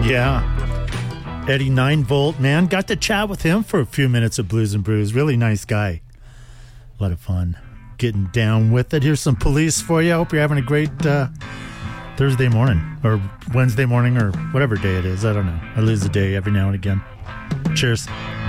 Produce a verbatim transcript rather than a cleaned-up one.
Yeah. Eddie nine volt, man. Got to chat with him for a few minutes at Blues and Brews. Really nice guy. A lot of fun getting down with it. Here's some Police for you. I hope you're having a great uh, Thursday morning or Wednesday morning or whatever day it is. I don't know. I lose a day every now and again. Cheers.